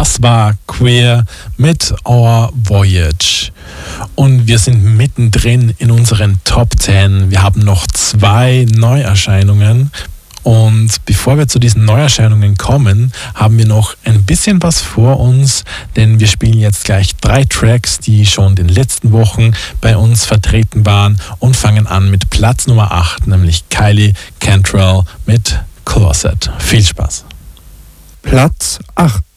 Das war Queer mit Our Voyage. Und wir sind mittendrin in unseren Top 10. Wir haben noch 2 Neuerscheinungen. Und bevor wir zu diesen Neuerscheinungen kommen, haben wir noch ein bisschen was vor uns, denn wir spielen jetzt gleich 3 Tracks, die schon in den letzten Wochen bei uns vertreten waren und fangen an mit Platz Nummer 8, nämlich Kylie Cantrell mit Closet. Viel Spaß. Platz 8.